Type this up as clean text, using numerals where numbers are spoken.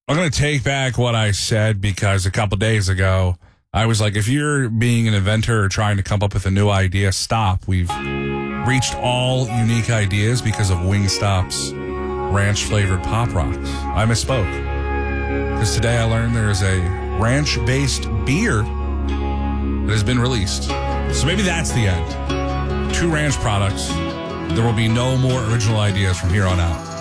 I'm going to take back what I said because a couple days ago, I was like, if you're being an inventor or trying to come up with a new idea, stop. We've reached all unique ideas because of Wingstop's ranch-flavored Pop Rocks. I misspoke. Because today I learned there is a ranch-based beer that has been released. So maybe that's the end. 2 ranch products. There will be no more original ideas from here on out.